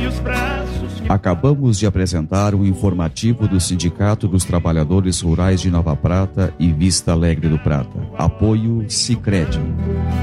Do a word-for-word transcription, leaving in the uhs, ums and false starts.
os braços que... Acabamos de apresentar um informativo do Sindicato dos Trabalhadores Rurais de Nova Prata e Vista Alegre do Prata. Apoio Sicredi.